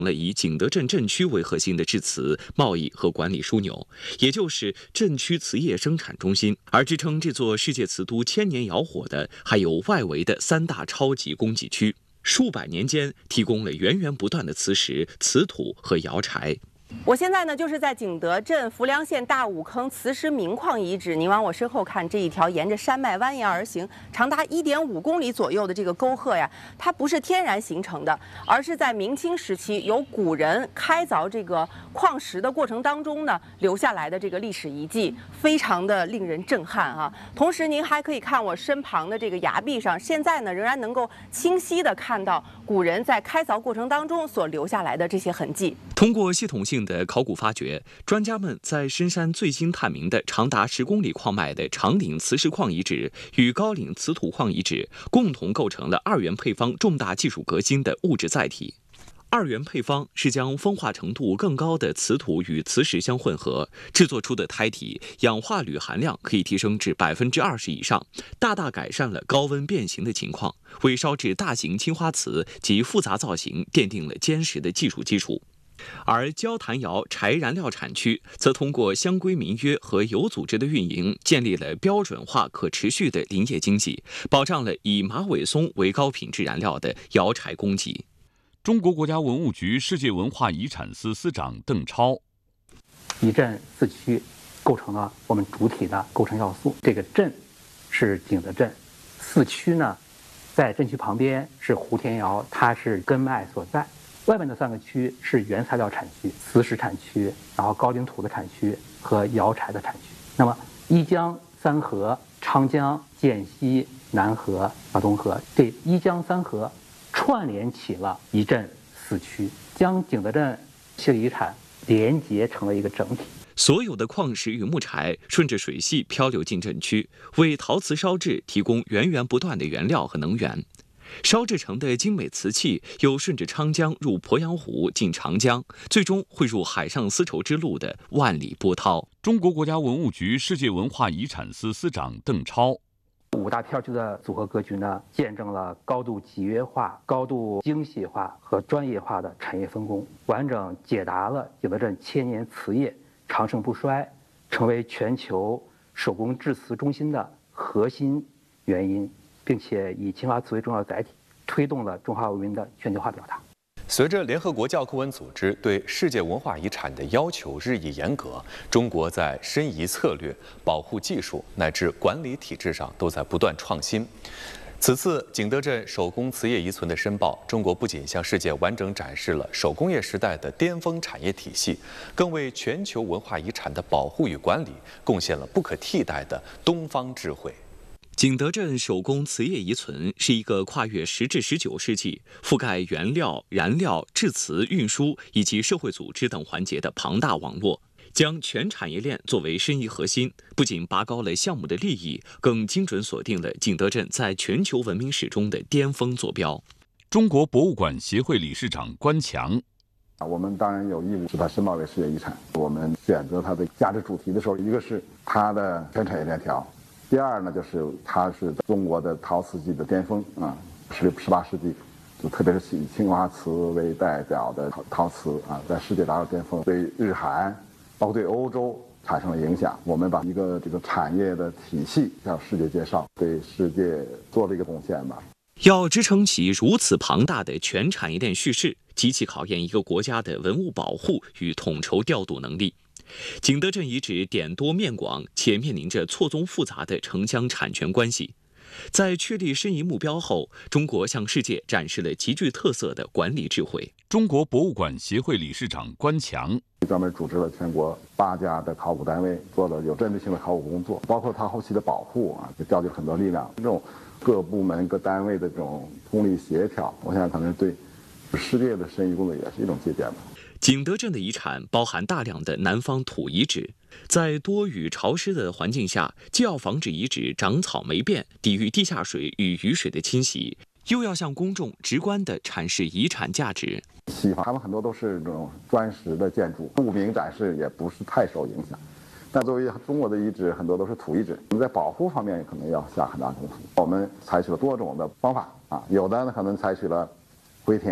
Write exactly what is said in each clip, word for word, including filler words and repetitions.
了以景德镇镇区为核心的制瓷贸易和管理枢纽，也就是镇区瓷业生产中心。而支撑这座世界瓷都千年窑火的，还有外围的三大超级供给区，数百年间提供了源源不断的瓷石、瓷土和窑柴。 我现在呢，就是在景德镇浮梁县大五坑磁石明矿遗址。您往我身后看，这一条沿着山脉蜿蜒而行，长达一点五公里左右的这个沟壑呀，它不是天然形成的，而是在明清时期由古人开凿这个矿石的过程当中呢留下来的这个历史遗迹，非常的令人震撼啊。同时，您还可以看我身旁的这个崖壁上，现在呢仍然能够清晰的看到古人在开凿过程当中所留下来的这些痕迹。 通过系统性的考古发掘，专家们在深山最新探明的长达十公里矿脉的长岭磁石矿遗址与高岭瓷土矿遗址，共同构成了二元配方重大技术革新的物质载体。二元配方是将风化程度更高的瓷土与磁石相混合，制作出的胎体氧化铝含量可以提升至百分之二十以上，大大改善了高温变形的情况，为烧制大型青花瓷及复杂造型奠定了坚实的技术基础。而焦坛窑柴燃料产区则通过乡规民约和有组织的运营，建立了标准化可持续的林业经济，保障了以马尾松为高品质燃料的窑柴供给。 中国国家文物局世界文化遗产司司长邓超： 一镇四区构成了我们主体的构成要素。这个镇是景德镇，四区呢，在镇区旁边是胡田窑，它是根脉所在。外面的三个区是原材料产区、磁石产区，然后高岭土的产区和窑柴的产区。那么一江三河、长江、涧西、南河、啊东河，这一江三河串联起了一镇四区，将景德镇系遗产连结成了一个整体。 所有的矿石与木材顺着水系漂流进镇区，为陶瓷烧制提供源源不断的原料和能源。烧制成的精美瓷器又顺着昌江入鄱阳湖进长江，最终汇入海上丝绸之路的万里波涛。 中国国家文物局世界文化遗产司司长邓超： 五大片区的组合格局呢，见证了高度集约化、高度精细化和专业化的产业分工，完整解答了景德镇千年瓷业长盛不衰，成为全球手工制瓷中心的核心原因，并且以青花瓷为重要载体，推动了中华文明的全球化表达。 随着联合国教科文组织对世界文化遗产的要求日益严格，中国在申遗策略、保护技术乃至管理体制上都在不断创新。此次景德镇手工瓷业遗存的申报，中国不仅向世界完整展示了手工业时代的巅峰产业体系，更为全球文化遗产的保护与管理贡献了不可替代的东方智慧。 景德镇手工瓷业遗存是一个跨越十至十九世纪、覆盖原料、燃料、制瓷、运输以及社会组织等环节的庞大网络，将全产业链作为申遗核心，不仅拔高了项目的利益，更精准锁定了景德镇在全球文明史中的巅峰坐标。 中国博物馆协会理事长关强： 我们当然有义务使它申报为世界遗产。我们选择它的价值主题的时候，一个是它的全产业链条。第二呢，就是它是中国的陶瓷技的巅峰啊，十十八世纪，就特别是以青花瓷为代表的陶陶瓷啊，在世界达到巅峰，对日韩，包括对欧洲产生了影响。我们把一个这个产业的体系向世界介绍，对世界做了一个贡献吧。 要支撑起如此庞大的全产业链叙事，极其考验一个国家的文物保护与统筹调度能力。景德镇遗址点多面广，且面临着错综复杂的城乡产权关系。在确立申遗目标后，中国向世界展示了极具特色的管理智慧。 中国博物馆协会理事长关强专门组织了全国八家的考古单位，做了有针对性的考古工作，包括它后期的保护啊，就调集很多力量。这种各部门各单位的这种通力协调，我想可能对世界的申遗工作也是一种借鉴吧。 景德镇的遗产包含大量的南方土遗址，在多雨潮湿的环境下，既要防止遗址长草霉变，抵御地下水与雨水的侵袭，又要向公众直观地阐释遗产价值。 西方他们很多都是这种砖石的建筑，物名展示也不是太受影响。但作为中国的遗址，很多都是土遗址，我们在保护方面可能要下很大功夫。我们采取了多种的方法啊，有的呢可能采取了回填、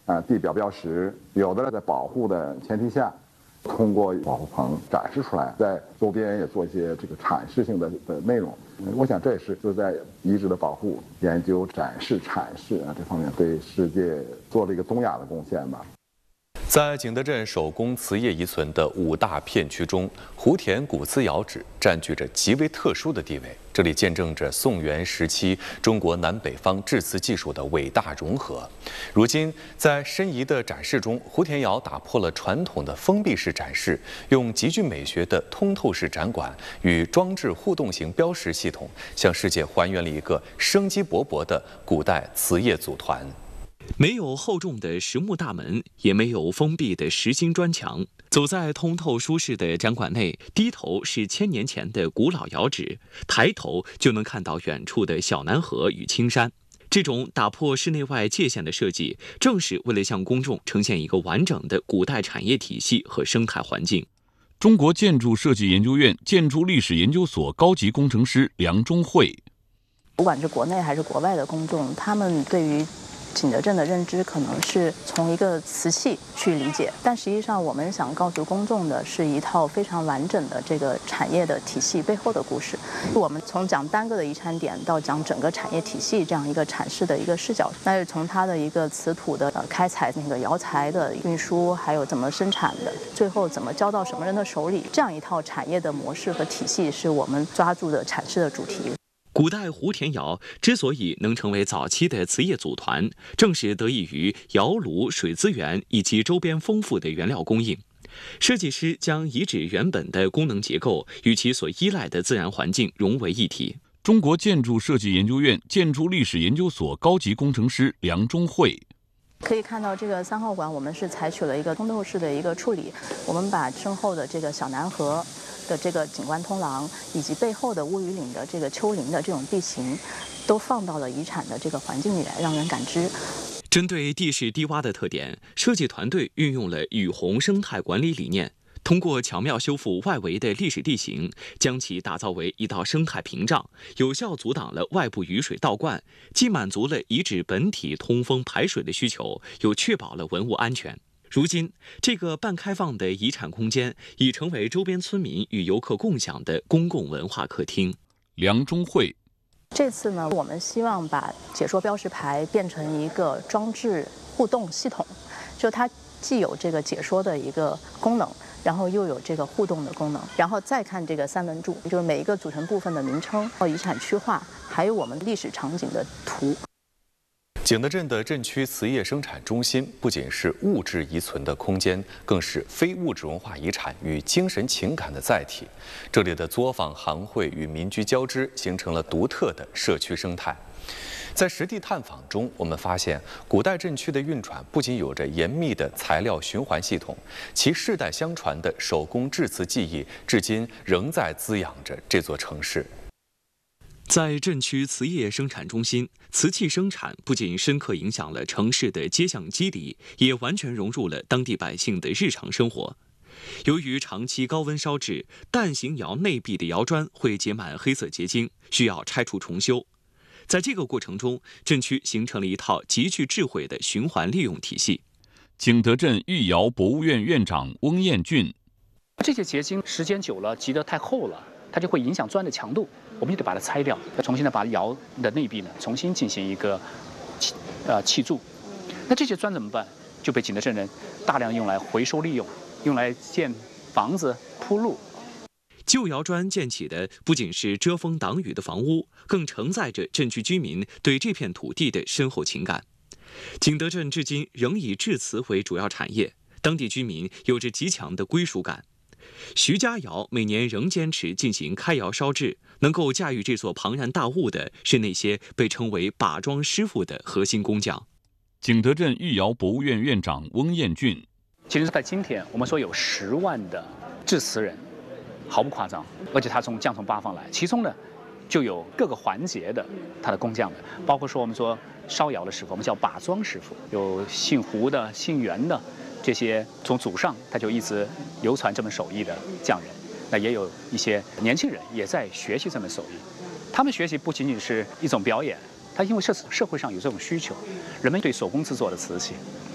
啊地表标识，有的在保护的前提下，通过保护棚展示出来，在周边也做一些这个阐释性的的内容。我想这也是就是在遗址的保护、研究、展示、阐释啊这方面对世界做了一个东亚的贡献吧。 在景德镇手工瓷业遗存的五大片区中，湖田古瓷窑址占据着极为特殊的地位。这里见证着宋元时期中国南北方制瓷技术的伟大融合。如今，在申遗的展示中，湖田窑打破了传统的封闭式展示，用极具美学的通透式展馆与装置互动型标识系统，向世界还原了一个生机勃勃的古代瓷业组团。 没有厚重的实木大门，也没有封闭的实心砖墙。走在通透舒适的展馆内，低头是千年前的古老窑址，抬头就能看到远处的小南河与青山。这种打破室内外界限的设计，正是为了向公众呈现一个完整的古代产业体系和生态环境。 中国建筑设计研究院建筑历史研究所高级工程师梁中慧， 不管是国内还是国外的公众，他们对于景德镇的认知可能是从一个瓷器去理解，但实际上我们想告诉公众的是一套非常完整的这个产业的体系背后的故事。我们从讲单个的遗产点到讲整个产业体系这样一个阐释的一个视角，那是从它的一个瓷土的呃开采、那个窑材的运输，还有怎么生产的，最后怎么交到什么人的手里，这样一套产业的模式和体系是我们抓住的阐释的主题。 古代湖田窑之所以能成为早期的瓷业组团，正是得益于窑炉、水资源以及周边丰富的原料供应。设计师将遗址原本的功能结构与其所依赖的自然环境融为一体。 中国建筑设计研究院建筑历史研究所高级工程师梁中慧。 可以看到这个三号馆，我们是采取了一个通透式的一个处理，我们把身后的这个小南河的这个景观通廊，以及背后的乌鱼岭的这个丘陵的这种地形，都放到了遗产的这个环境里来，让人感知。 针对地势低洼的特点，设计团队运用了雨洪生态管理理念，通过巧妙修复外围的历史地形，将其打造为一道生态屏障，有效阻挡了外部雨水倒灌，既满足了遗址本体通风排水的需求，又确保了文物安全。如今，这个半开放的遗产空间已成为周边村民与游客共享的公共文化客厅。 梁中慧， 这次呢，我们希望把解说标识牌变成一个装置互动系统，就它既有这个解说的一个功能，然后又有这个互动的功能，然后再看这个三文柱，就是每一个组成部分的名称、遗产区划，还有我们历史场景的图。 景德镇的镇区瓷业生产中心不仅是物质遗存的空间，更是非物质文化遗产与精神情感的载体。这里的作坊、行会与民居交织，形成了独特的社区生态。在实地探访中，我们发现古代镇区的运转不仅有着严密的材料循环系统，其世代相传的手工制瓷技艺，至今仍在滋养着这座城市。 在镇区瓷业生产中心，瓷器生产不仅深刻影响了城市的街巷肌理，也完全融入了当地百姓的日常生活。由于长期高温烧制，蛋形窑内壁的窑砖会结满黑色结晶，需要拆除重修。在这个过程中，镇区形成了一套极具智慧的循环利用体系。 景德镇御窑博物院院长翁彦俊， 这些结晶时间久了积得太厚了，它就会影响砖的强度，我们就得把它拆掉，再重新的把窑的内壁呢重新进行一个砌呃砌筑。那这些砖怎么办？就被景德镇人大量用来回收利用，用来建房子、铺路。 旧窑砖建起的不仅是遮风挡雨的房屋，更承载着镇区居民对这片土地的深厚情感。景德镇至今仍以制瓷为主要产业，当地居民有着极强的归属感。徐家窑每年仍坚持进行开窑烧制，能够驾驭这座庞然大物的是那些被称为把庄师傅的核心工匠。 景德镇御窑博物院院长翁彦俊， 其实在今天我们说有十万的制瓷人，毫不夸张，而且他从将从八方来，其中呢就有各个环节的他的工匠们，包括说我们说烧窑的师傅，我们叫把庄师傅，有姓胡的、姓袁的，这些从祖上他就一直流传这门手艺的匠人。那也有一些年轻人也在学习这门手艺，他们学习不仅仅是一种表演，他因为社社会上有这种需求，人们对手工制作的瓷器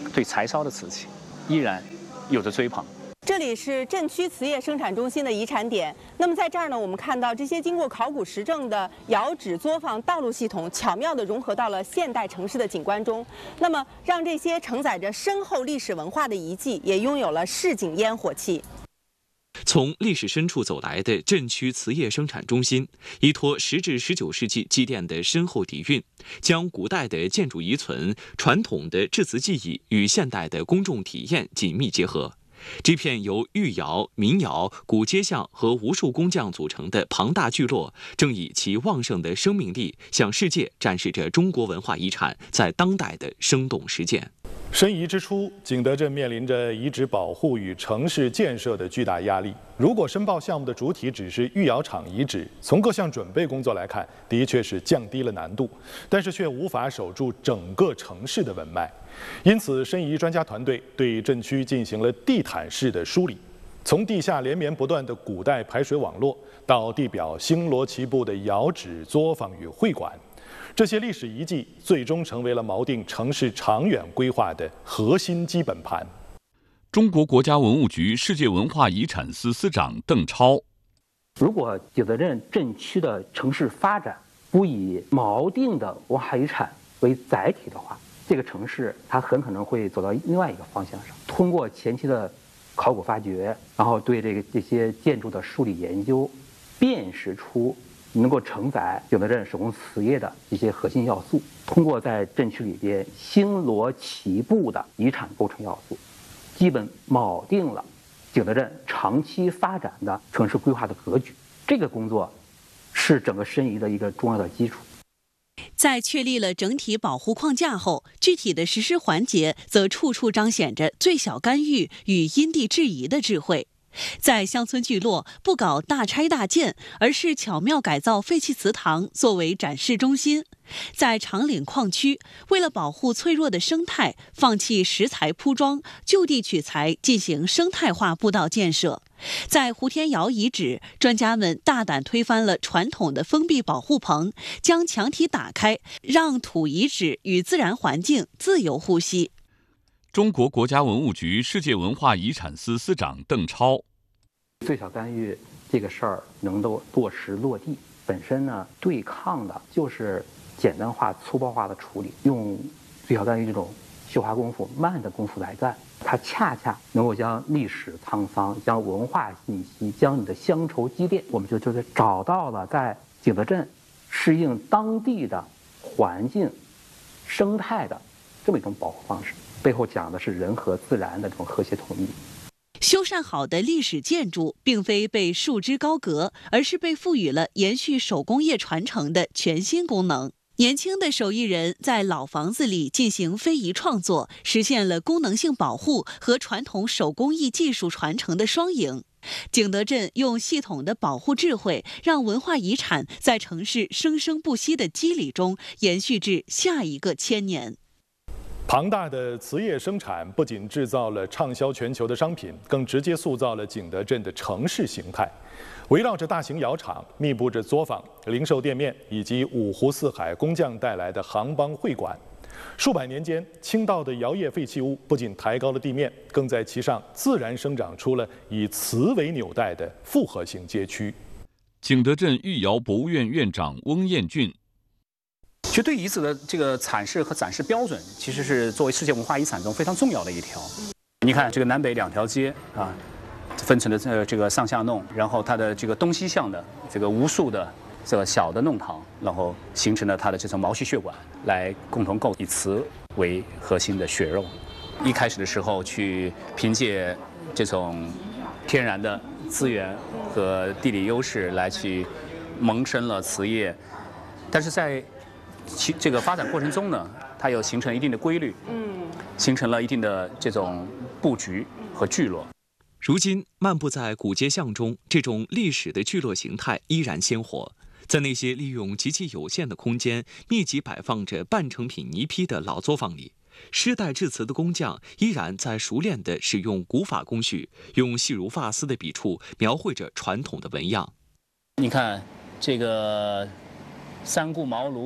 对柴烧的瓷器依然有着追捧。 这里是镇区瓷业生产中心的遗产点。那么在这儿呢，我们看到这些经过考古实证的窑址作坊道路系统，巧妙地融合到了现代城市的景观中。那么，让这些承载着深厚历史文化的遗迹，也拥有了市井烟火气。 从历史深处走来的镇区瓷业生产中心，依托十至十九世纪积淀的深厚底蕴，将古代的建筑遗存、传统的制瓷技艺与现代的公众体验紧密结合。这片由御窑、民窑、古街巷和无数工匠组成的庞大聚落，正以其旺盛的生命力，向世界展示着中国文化遗产在当代的生动实践。 申遗之初，景德镇面临着遗址保护与城市建设的巨大压力。如果申报项目的主体只是御窑厂遗址，从各项准备工作来看，的确是降低了难度，但是却无法守住整个城市的文脉。因此，申遗专家团队对镇区进行了地毯式的梳理，从地下连绵不断的古代排水网络，到地表星罗棋布的窑址、作坊与会馆。这些历史遗迹最终成为了锚定城市长远规划的核心基本盘。 中国国家文物局世界文化遗产司司长邓超： 如果景德镇镇区的城市发展不以锚定的文化遗产为载体的话，这个城市它很可能会走到另外一个方向上。通过前期的考古发掘，然后对这个这些建筑的梳理研究，辨识出能够承载景德镇手工瓷业的一些核心要素，通过在镇区里边星罗棋布的遗产构成要素，基本锚定了景德镇长期发展的城市规划的格局。这个工作是整个申遗的一个重要的基础。 在确立了整体保护框架后，具体的实施环节则处处彰显着最小干预与因地制宜的智慧。在乡村聚落，不搞大拆大建，而是巧妙改造废弃祠堂作为展示中心；在长岭矿区，为了保护脆弱的生态，放弃石材铺装，就地取材进行生态化步道建设；在胡天窑遗址，专家们大胆推翻了传统的封闭保护棚，将墙体打开，让土遗址与自然环境自由呼吸。 中国国家文物局世界文化遗产司司长邓超： 最小干预这个事儿能够落实落地，本身呢对抗的就是简单化、粗暴化的处理，用最小干预这种绣花功夫、慢的功夫来干，它恰恰能够将历史沧桑、将文化信息、将你的乡愁积淀，我们就就是找到了在景德镇适应当地的环境、生态的这么一种保护方式。背后讲的是人和自然的这种和谐统一。 修缮好的历史建筑并非被束之高阁，而是被赋予了延续手工业传承的全新功能。年轻的手艺人在老房子里进行非遗创作，实现了功能性保护和传统手工艺技术传承的双赢。景德镇用系统的保护智慧，让文化遗产在城市生生不息的肌理中延续至下一个千年。 庞大的瓷业生产不仅制造了畅销全球的商品，更直接塑造了景德镇的城市形态。围绕着大型窑厂，密布着作坊、零售店面以及五湖四海工匠带来的杭帮会馆。数百年间，倾倒的窑业废弃物不仅抬高了地面，更在其上自然生长出了以瓷为纽带的复合型街区。 景德镇御窑博物院院长翁彦俊： 其实对遗址的这个阐释和展示标准，其实是作为世界文化遗产中非常重要的一条。你看这个南北两条街啊，分成了这这个上下弄，然后它的这个东西向的这个无数的这个小的弄堂，然后形成了它的这种毛细血管，来共同构以瓷为核心的血肉。一开始的时候，去凭借这种天然的资源和地理优势来去萌生了瓷业，但是在其这个发展过程中呢，它又形成一定的规律，嗯，形成了一定的这种布局和聚落。 如今漫步在古街巷中，这种历史的聚落形态依然鲜活。在那些利用极其有限的空间，密集摆放着半成品泥坯的老作坊里，世代制瓷的工匠依然在熟练地使用古法工序，用细如发丝的笔触描绘着传统的纹样。 你看这个三顾茅庐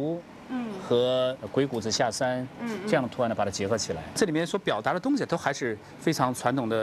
嗯，和鬼谷子下山，嗯，这样的图案呢把它结合起来。这里面所表达的东西都还是非常传统的。